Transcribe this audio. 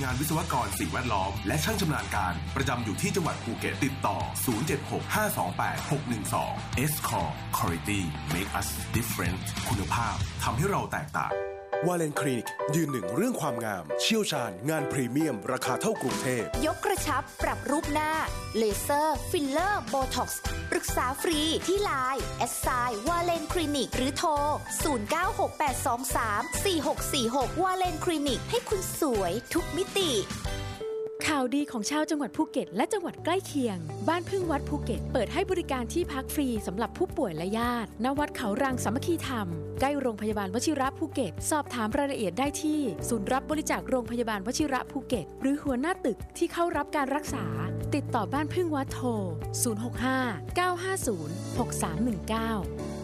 งานวิศวกรสิ่งแวดล้อมและช่างชำนาญการประจำอยู่ที่จังหวัดภูเก็ตติดต่อ076-528-612 S-Core Quality Make Us Different คุณภาพทำให้เราแตกต่างวาเลนคลินิกยืนหนึ่งเรื่องความงามเชี่ยวชาญงานพรีเมียมราคาเท่ากรุงเทพยกกระชับปรับรูปหน้าเลเซอร์ฟิลเลอร์โบท็อกซ์ปรึกษาฟรีที่ไลน์@วาเลนคลินิกหรือโทร0968234646วาเลนคลินิกให้คุณสวยทุกมิติข่าวดีของชาวจังหวัดภูเก็ตและจังหวัดใกล้เคียงบ้านพึ่งวัดภูเก็ตเปิดให้บริการที่พักฟรีสำหรับผู้ป่วยและญาติณวัดเขารังสามัคคีธรรมใกล้โรงพยาบาลวชิระภูเก็ตสอบถามรายละเอียดได้ที่ศูนย์รับบริจาคโรงพยาบาลวชิระภูเก็ตหรือหัวหน้าตึกที่เข้ารับการรักษาติดต่อบ้านพึ่งวัดโทร065 950 6319